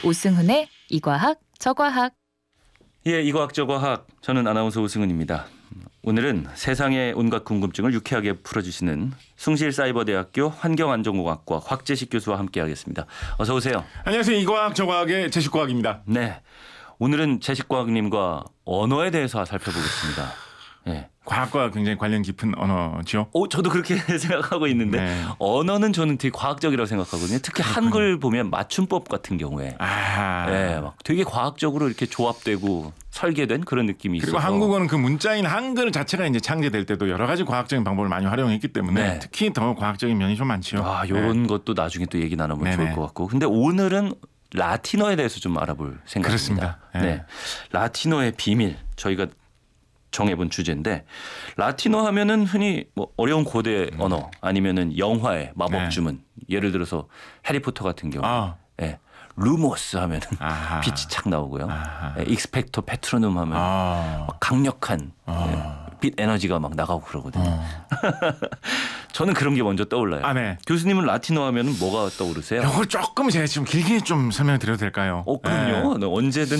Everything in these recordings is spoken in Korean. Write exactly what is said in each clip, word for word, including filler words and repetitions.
오승훈의 이과학 저과학. 예, 이과학 저과학. 저는 아나운서 오승훈입니다. 오늘은 세상의 온갖 궁금증을 유쾌하게 풀어주시는 숭실사이버대학교 환경안전공학과 곽재식 교수와 함께하겠습니다. 어서 오세요. 안녕하세요. 이과학 저과학의 재식과학입니다. 네, 오늘은 재식과학님과 언어에 대해서 살펴보겠습니다. 네. 과학과 굉장히 관련 깊은 언어죠. 오, 저도 그렇게 생각하고 있는데 네. 언어는 저는 되게 과학적이라고 생각하거든요. 특히 그렇군요. 한글 보면 맞춤법 같은 경우에 아, 네, 막 되게 과학적으로 이렇게 조합되고 설계된 그런 느낌이 그리고 있어서. 한국어는 그 문자인 한글 자체가 이제 창제될 때도 여러 가지 과학적인 방법을 많이 활용했기 때문에 네. 특히 더 과학적인 면이 좀 많죠. 아, 이런 네. 것도 나중에 또 얘기 나누면 네네. 좋을 것 같고. 근데 오늘은 라틴어에 대해서 좀 알아볼 생각입니다. 그렇습니다. 네. 네. 라틴어의 비밀 저희가 정해본 주제인데, 라틴어 하면은 흔히 뭐 어려운 고대 음. 언어 아니면은 영화의 마법 네. 주문, 예를 들어서 해리포터 같은 경우, 아. 예, 루모스 하면은 아하. 빛이 착 나오고요. 아하. 예, 익스펙토 페트로눔 하면 아. 막 강력한 아. 예, 빛 에너지가 막 나가고 그러거든요. 어. 저는 그런 게 먼저 떠올라요. 아, 네. 교수님은 라틴어 하면은 뭐가 떠오르세요? 이걸 조금 제가 지금 길게 좀 설명드려도 될까요? 어, 그럼요. 네, 언제든.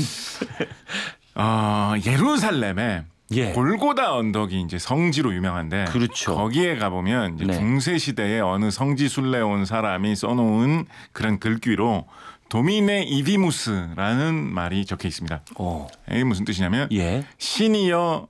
어, 예루살렘에 예. 골고다 언덕이 이제 성지로 유명한데, 그렇죠. 거기에 가보면 이제 네. 중세 시대에 어느 성지 순례 온 사람이 써놓은 그런 글귀로 도미네 이비무스라는 말이 적혀 있습니다. 어. 이게 무슨 뜻이냐면 예. 신이여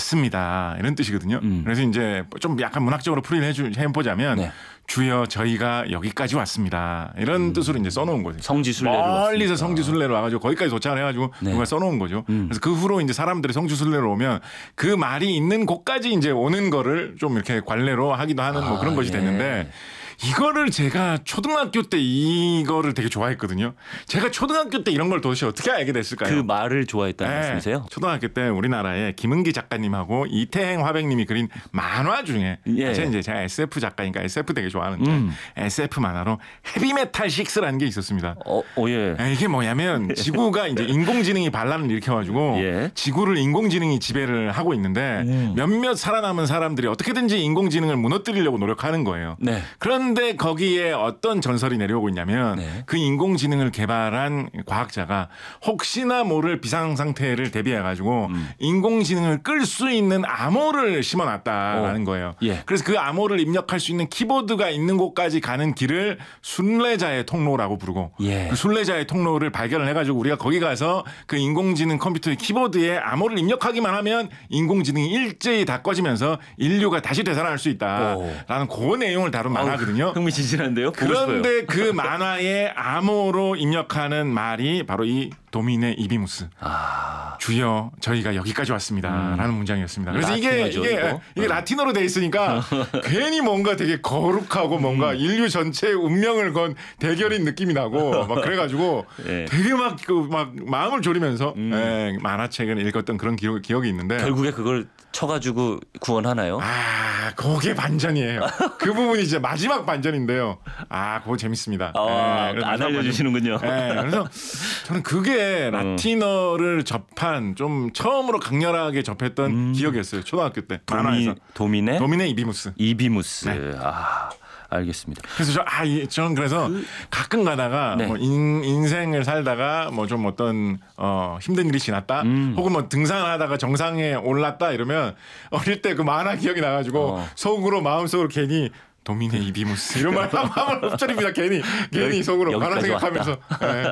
왔습니다 이런 뜻이거든요. 음. 그래서 이제 좀 약간 문학적으로 풀이를 해주, 해보자면 네. 주여 저희가 여기까지 왔습니다 이런 음. 뜻으로 이제 써놓은 거죠. 성지 순례를 멀리서 왔으니까. 성지 순례로 와가지고 거기까지 도착을 해가지고 네. 누가 써놓은 거죠. 음. 그래서 그 후로 이제 사람들이 성지 순례로 오면 그 말이 있는 곳까지 이제 오는 거를 좀 이렇게 관례로 하기도 하는 뭐 그런 아, 것이 예. 됐는데, 이거를 제가 초등학교 때 이거를 되게 좋아했거든요. 제가 초등학교 때 이런 걸 도대체 어떻게 알게 됐을까요? 그 말을 좋아했다는 네. 말씀이세요? 초등학교 때 우리나라에 김은기 작가님하고 이태행 화백님이 그린 만화 중에, 예. 제가 이제 제가 에스에프 작가니까 에스에프 되게 좋아하는데 음. 에스에프 만화로 헤비메탈 식스라는 게 있었습니다. 어, 어 예. 아, 이게 뭐냐면 지구가 이제 인공지능이 반란을 일으켜가지고 예. 지구를 인공지능이 지배를 하고 있는데 음. 몇몇 살아남은 사람들이 어떻게든지 인공지능을 무너뜨리려고 노력하는 거예요. 네. 그런데 거기에 어떤 전설이 내려오고 있냐면 네. 그 인공지능을 개발한 과학자가 혹시나 모를 비상상태를 대비해가지고 음. 인공지능을 끌 수 있는 암호를 심어놨다라는 어. 거예요. 예. 그래서 그 암호를 입력할 수 있는 키보드가 있는 곳까지 가는 길을 순례자의 통로라고 부르고, 예. 그 순례자의 통로를 발견을 해가지고 우리가 거기 가서 그 인공지능 컴퓨터의 키보드에 암호를 입력하기만 하면 인공지능이 일제히 다 꺼지면서 인류가 다시 되살아날 수 있다라는 그 내용을 다룬 만화거든요. 흥미진진한데요. 보고 그런데 싶어요. 그 만화의 암호로 입력하는 말이 바로 이 도미네 이비무스. 아, 주여 저희가 여기까지 왔습니다라는 문장이었습니다. 그래서 이게 라틴어죠, 이게 이거? 이게 어. 라틴어로 돼 있으니까 괜히 뭔가 되게 거룩하고 뭔가 인류 전체의 운명을 건 대결인 느낌이 나고 막 그래가지고 예. 되게 막 그 막 마음을 졸이면서 음. 예, 만화책을 읽었던 그런 기억, 기억이 있는데, 결국에 그걸 쳐가지고 구원하나요? 아, 그게 반전이에요. 그 부분이 이제 마지막 반전인데요. 아, 그거 재밌습니다. 아, 예, 그래서 안 마지막 알려주시는군요. 반전. 예, 그래서 저는 그게 라틴어를 접한 좀 처음으로 강렬하게 접했던 음. 기억이었어요. 초등학교 때 도미, 만화에서. 도미네 도미네 이비무스. 이비무스. 네. 아, 알겠습니다. 그래서 저, 아, 이- 저는 그래서 가끔 가다가 네. 뭐 인, 인생을 살다가 뭐 좀 어떤 어, 힘든 일이 지났다, 음. 혹은 뭐 등산하다가 정상에 올랐다 이러면 어릴 때 그 만화 기억이 나가지고 어. 속으로 마음속으로 괜히 도미네 이비무스 이런 말 마음을 엎드립니다. 괜히 괜히 여기- 속으로 만화 여기까지 생각하면서. 예.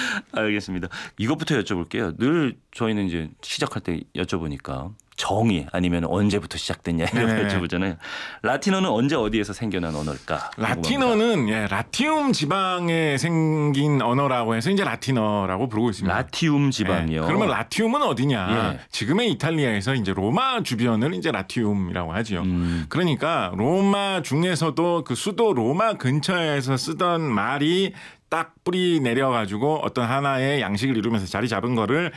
알겠습니다. 이것부터 여쭤볼게요. 늘 저희는 이제 시작할 때 여쭤보니까 정의 아니면 언제부터 시작됐냐 이런 거 네. 여쭤보잖아요. 라틴어는 언제 어디에서 생겨난 언어일까? 궁금합니다. 라틴어는 예, 라티움 지방에 생긴 언어라고 해서 이제 라틴어라고 부르고 있습니다. 라티움 지방이요. 예, 그러면 라티움은 어디냐? 예. 지금의 이탈리아에서 이제 로마 주변을 이제 라티움이라고 하죠. 음. 그러니까 로마 중에서도 그 수도 로마 근처에서 쓰던 말이 딱 뿌리 내려가지고 어떤 하나의 양식을 이루면서 자리 잡은 거를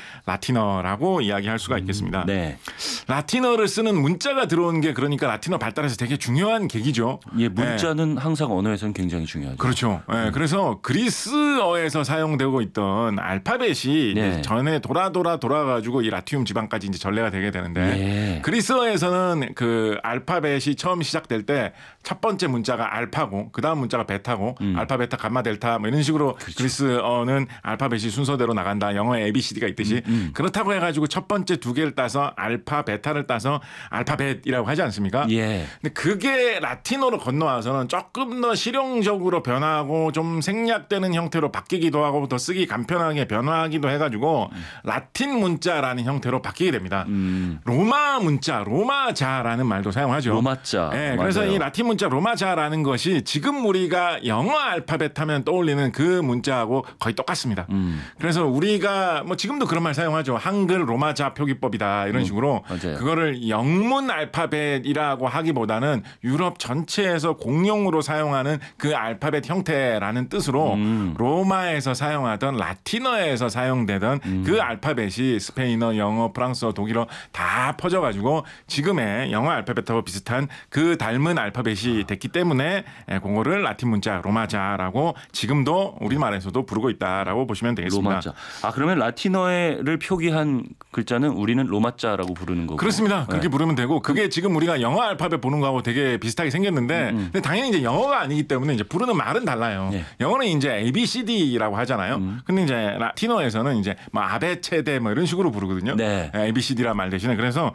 라틴어라고 이야기할 수가 있겠습니다. 네. 라틴어를 쓰는 문자가 들어온 게 그러니까 라틴어 발달에서 되게 중요한 계기죠. 예, 문자는 항상 언어에서는 굉장히 중요하죠. 그렇죠. 예, 그래서 그리스어에서 사용되고 있던 알파벳이 네. 이제 전에 돌아 돌아 돌아가지고 이 라티움 지방까지 이제 전래가 되게 되는데, 예. 그리스어에서는 그 알파벳이 처음 시작될 때 첫 번째 문자가 알파고 그 다음 문자가 베타고 음. 알파, 베타, 감마, 델타 뭐 이런 식으로 그리스어는 알파벳이 순서대로 나간다. 영어에 A, B, C, D가 있듯이 음, 음. 그렇다고 해가지고 첫 번째 두 개를 따서 알파, 베타를 따서 알파벳이라고 하지 않습니까? 예. 근데 그게 라틴어로 건너와서는 조금 더 실용적으로 변하고 좀 생략되는 형태로 바뀌기도 하고 더 쓰기 간편하게 변화하기도 해가지고 라틴 문자라는 형태로 바뀌게 됩니다. 음. 로마 문자, 로마자라는 말도 사용하죠. 로마자. 네, 맞아요. 그래서 이 라틴 문자 로마자라는 것이 지금 우리가 영어 알파벳 하면 떠올리는 그 문자하고 거의 똑같습니다. 음. 그래서 우리가 뭐 지금도 그런 말 사용하죠. 한글 로마자 표기법이다 이런 식으로 맞아요. 그거를 영문 알파벳이라고 하기보다는 유럽 전체에서 공용으로 사용하는 그 알파벳 형태라는 뜻으로 음. 로마에서 사용하던 라틴어에서 사용되던 음. 그 알파벳이 스페인어, 영어, 프랑스어, 독일어 다 퍼져가지고 지금의 영어 알파벳하고 비슷한 그 닮은 알파벳이 됐기 때문에 그거를 라틴 문자 로마자라고 지금도 우리말에서도 부르고 있다라고 보시면 되겠습니다. 로마자. 아 그러면 라틴어를 표기한 글자는 우리는 로마자라고 부르는 거고. 그렇습니다. 그렇게 네. 부르면 되고 그게 지금 우리가 영어 알파벳 보는 거하고 되게 비슷하게 생겼는데 음, 음. 근데 당연히 이제 영어가 아니기 때문에 이제 부르는 말은 달라요. 네. 영어는 이제 A, B, C, D라고 하잖아요. 음. 근데 이제 라틴어에서는 이제 뭐 아베체데 뭐 이런 식으로 부르거든요. 네. A, B, C, D라 말 대신에 그래서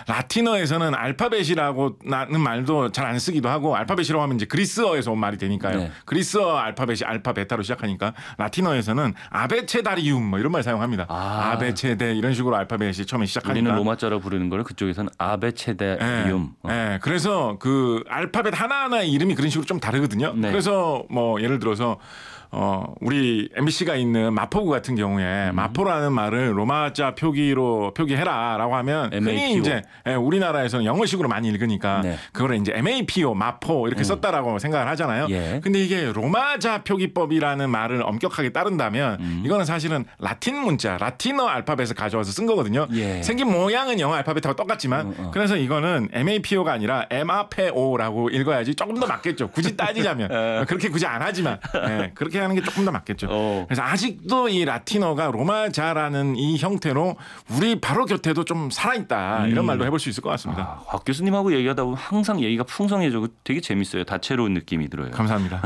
라틴어에서는 알파벳이라고 나는 말도 잘 안 쓰기도 하고 알파벳이라고 하면 이제 그리스어에서 온 말이 되니까요. 네. 그리스어 알파벳이 알파 베타로 시작하니까 라틴어에는 아베체다리움 뭐 이런 말 사용합니다. 아. 아베체데 이런 식으로 알파벳이 처음에 시작하니까 우리는 로마자로 부르는 걸 그쪽에서는 아베체데리움. 예, 예, 그래서 그 알파벳 하나하나의 이름이 그런 식으로 좀 다르거든요. 네. 그래서 뭐 예를 들어서 어 우리 엠비씨가 있는 마포구 같은 경우에 음. 마포라는 말을 로마자 표기로 표기해라라고 하면 흔히 엠에이피오. 이제 예, 우리나라에서는 영어식으로 많이 읽으니까 네. 그거를 이제 엠에이피오 마포 이렇게 썼다라고 생각을 하잖아요. 예. 근데 이게 로마자 표기법이라는 말을 엄격하게 따른다면 음. 이거는 사실은 라틴 문자, 라틴어 알파벳을 가져와서 쓴 거거든요. 예. 생긴 모양은 영어 알파벳하고 똑같지만 어, 어. 그래서 이거는 엠에이피오가 아니라 엠아페오라고 읽어야지 조금 더 맞겠죠. 굳이 따지자면 그렇게 굳이 안 하지만 예, 그렇게 하는 게 조금 더 맞겠죠. 어. 그래서 아직도 이 라틴어가 로마자라는 이 형태로 우리 바로 곁에도 좀 살아있다 이런 음. 말도 해볼 수 있을 것 같습니다. 아, 곽 교수님하고 얘기하다 보면 항상 얘기가 풍성해지고 되게 재밌어요. 다채로운 느낌이 들어요. 감사합니다.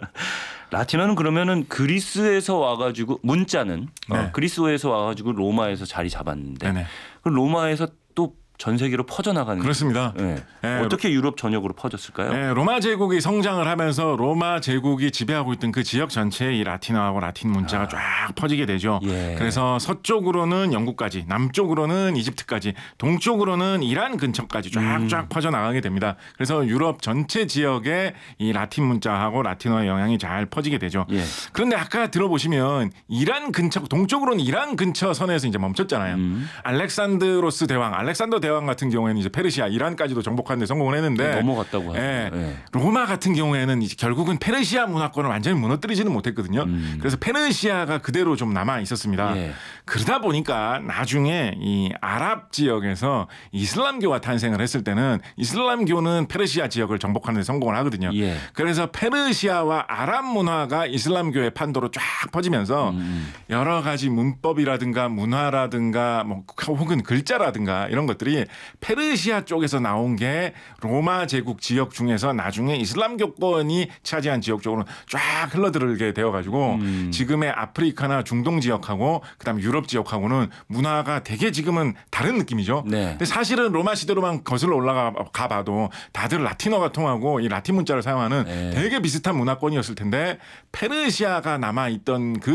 라틴어는 그러면은 그리스에서 와가지고 문자는 네. 어, 그리스어에서 와가지고 로마에서 자리 잡았는데 네네. 그 로마에서 또 전 세계로 퍼져나가는. 그렇습니다. 네. 네. 어떻게 유럽 전역으로 퍼졌을까요? 네, 로마 제국이 성장을 하면서 로마 제국이 지배하고 있던 그 지역 전체에 이 라틴어하고 라틴 문자가 아. 쫙 퍼지게 되죠. 예. 그래서 서쪽으로는 영국까지, 남쪽으로는 이집트까지, 동쪽으로는 이란 근처까지 쫙쫙 음. 퍼져나가게 됩니다. 그래서 유럽 전체 지역에 이 라틴 문자하고 라틴어의 영향이 잘 퍼지게 되죠. 예. 그런데 아까 들어보시면 이란 근처, 동쪽으로는 이란 근처 선에서 이제 멈췄잖아요. 음. 알렉산드로스 대왕, 알렉산더 대왕 같은 경우에는 이제 페르시아, 이란까지도 정복하는 데 성공을 했는데 넘어갔다고 하죠. 예. 예. 로마 같은 경우에는 이제 결국은 페르시아 문화권을 완전히 무너뜨리지는 못했거든요. 음. 그래서 페르시아가 그대로 좀 남아 있었습니다. 예. 그러다 보니까 나중에 이 아랍 지역에서 이슬람교가 탄생을 했을 때는 이슬람교는 페르시아 지역을 정복하는 데 성공을 하거든요. 예. 그래서 페르시아와 아랍 문화가 이슬람교의 판도로 쫙 퍼지면서 음. 여러 가지 문법이라든가 문화라든가 뭐 혹은 글자라든가 이런 것들이 페르시아 쪽에서 나온 게 로마 제국 지역 중에서 나중에 이슬람교권이 차지한 지역 쪽으로 쫙 흘러들게 되어가지고 음. 지금의 아프리카나 중동 지역하고 그다음 유럽 지역하고는 문화가 되게 지금은 다른 느낌이죠. 네. 근데 사실은 로마 시대로만 거슬러 올라가 가봐도 다들 라틴어가 통하고 이 라틴 문자를 사용하는 네. 되게 비슷한 문화권이었을 텐데 페르시아가 남아 있던 그